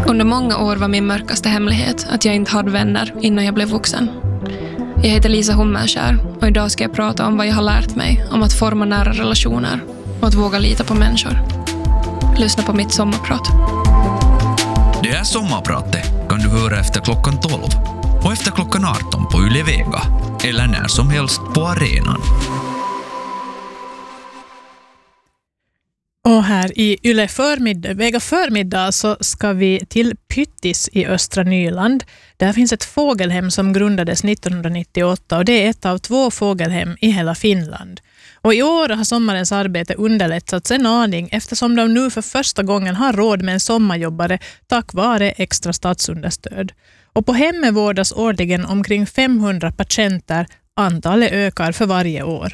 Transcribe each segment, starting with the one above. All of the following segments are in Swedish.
Under många år var min mörkaste hemlighet att jag inte hade vänner innan jag blev vuxen. Jag heter Lisa Hummerskär och idag ska jag prata om vad jag har lärt mig om att forma nära relationer och att våga lita på människor. Lyssna på mitt sommarprat. Det här sommarpratet kan du höra efter klockan 12 och efter klockan 18 på Yle Vega eller när som helst på arenan. Och här i Yle Vega förmiddag så ska vi till Pyttis i östra Nyland. Där finns ett fågelhem som grundades 1998 och det är ett av 2 fågelhem i hela Finland. Och i år har sommarens arbete underlättats en aning eftersom de nu för första gången har råd med en sommarjobbare tack vare extra statsunderstöd. Och på hemmet vårdas årligen omkring 500 patienter. Antalet ökar för varje år.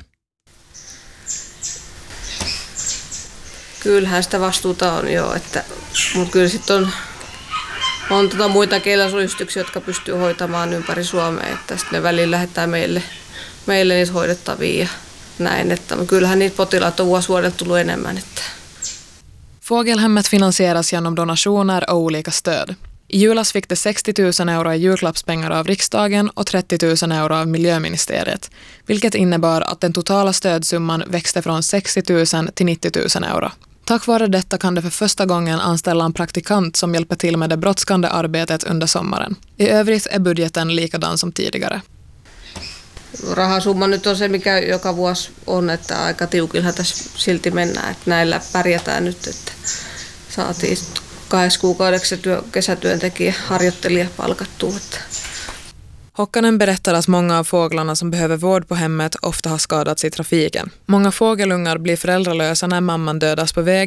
Kyllähän sitä vastuuta on jo, mutta kyllä sitten on muita keilasyhdistyksiä, jotka pystyy hoitamaan ympäri Suomea, että sitten ne välillä lähettää meille niitä hoidettavia ja näin, että kyllähän niitä potilaat on vuodelta tullut enemmän. Että. Fågelhemmet finansieras genom donationer och olika stöd. I julas fick det 60 000 euro i julklappspengar av riksdagen och 30 000 euro av miljöministeriet, vilket innebar att den totala stödsumman växte från 60 000 till 90 000 euro. Tack vare detta kan det för första gången anställa en praktikant som hjälper till med det brådskande arbetet under sommaren. I övrigt är budgeten likadan som tidigare. Rahasumma nyt on se, mikä joka vuosi on, että aika tiukilla tässä silti mennään, että näillä pärjätään nyt, että saatiin 2 kuukaudeksi kesätyöntekijä, harjoittelija palkattua. Hokkanen berättar att många av fåglarna som behöver vård på hemmet ofta har skadats i trafiken. Många fågelungar blir föräldralösa när mamman dödas på väg